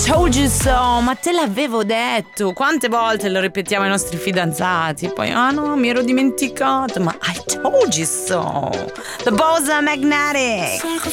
told you so, ma te l'avevo detto. Quante volte lo ripetiamo ai nostri fidanzati? Poi, no, mi ero dimenticato. Ma I told you so. The Bose Magnetic.